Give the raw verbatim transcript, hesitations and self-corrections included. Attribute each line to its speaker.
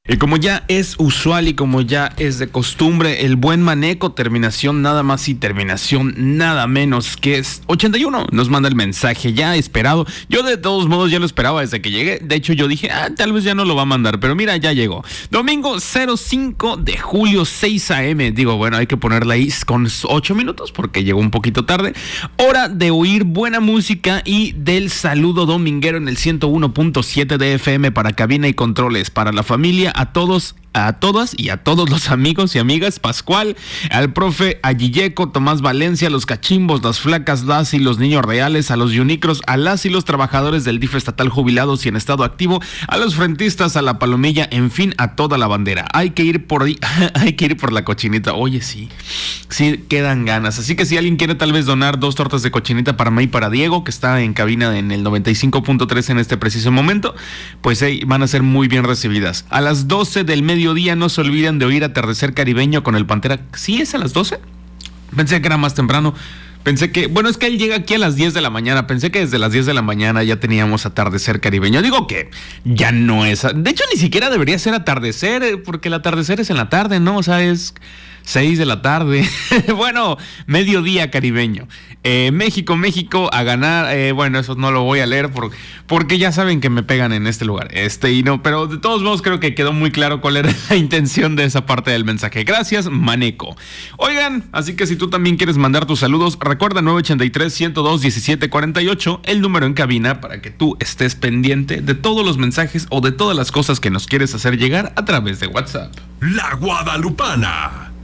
Speaker 1: Y como ya es usual y como ya es de costumbre, el buen Maneco, terminación nada más y terminación nada menos que es ochenta y uno, nos manda el mensaje ya esperado. Yo de todos modos ya lo esperaba desde que llegué. De hecho yo dije, ah, tal vez ya no lo va a mandar, pero mira, ya llegó. Domingo cero cinco de julio, seis a.m. Digo, bueno, hay que ponerla ahí con ocho minutos porque llegó un poquito tarde. Hora de oír buena música y del saludo dominguero en el ciento uno punto siete de F M para cabina y controles, para la familia, a todos, a todas y a todos los amigos y amigas, Pascual, al profe Aguilleco, Tomás Valencia, los cachimbos, las flacas, las y los niños reales, a los yunicros, a las y los trabajadores del D I F estatal jubilados y en estado activo, a los frentistas, a la palomilla, en fin, a toda la bandera. Hay que ir por ahí, hay que ir por la cochinita. Oye, sí, sí quedan ganas. Así que si alguien quiere tal vez donar dos tortas de cochinita para mí y para Diego, que está en cabina en el noventa y cinco punto tres en este preciso momento, pues hey, van a ser muy bien recibidas. A las doce del mediodía no se olviden de oír Atardecer Caribeño con el Pantera. ¿Sí es a las doce? Pensé que era más temprano. Pensé que, bueno, es que él llega aquí a las diez de la mañana. Pensé que desde las diez de la mañana ya teníamos Atardecer Caribeño. Digo que ya no es. De hecho, ni siquiera debería ser atardecer, porque el atardecer es en la tarde, ¿no? O sea, es seis de la tarde. Bueno, mediodía caribeño. Eh, México, México a ganar. Eh, bueno, eso no lo voy a leer por, porque ya saben que me pegan en este lugar. Este y no, pero de todos modos creo que quedó muy claro cuál era la intención de esa parte del mensaje. Gracias, Maneco. Oigan, así que si tú también quieres mandar tus saludos, recuerda nueve ochenta y tres, ciento dos, diecisiete cuarenta y ocho, el número en cabina para que tú estés pendiente de todos los mensajes o de todas las cosas que nos quieres hacer llegar a través de WhatsApp.
Speaker 2: La Guadalupana.